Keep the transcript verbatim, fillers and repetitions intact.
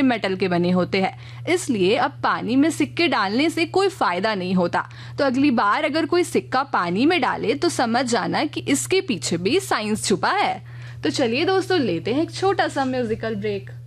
दूसरे मेटल के बने होते हैं, इसलिए अब पानी में सिक्के डालने से कोई फायदा नहीं होता। तो अगली बार अगर कोई सिक्का पानी में डाले तो समझ जाना कि इसके पीछे भी साइंस छुपा है। तो चलिए दोस्तों, लेते हैं एक छोटा सा म्यूजिकल ब्रेक।